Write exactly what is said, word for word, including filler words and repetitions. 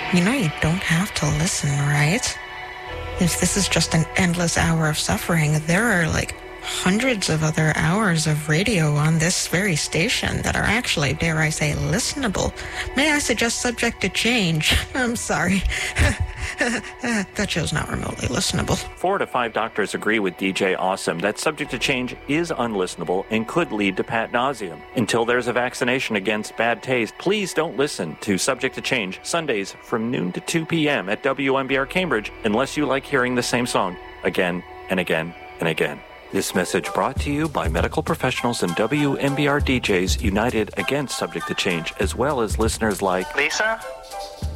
You know you don't have to listen, right? If this is just an endless hour of suffering, there are like hundreds of other hours of radio on this very station that are actually, dare I say, listenable. May I suggest subject to change? I'm sorry. That show's not remotely listenable. Four to five doctors agree with D J Awesome that subject to change is unlistenable and could lead to pat nauseum. Until there's a vaccination against bad taste, please don't listen to Subject to Change Sundays from noon to two p.m. at W M B R Cambridge unless you like hearing the same song again and again and again. This message brought to you by medical professionals and W M B R D Js united against Subject to Change, as well as listeners like Lisa?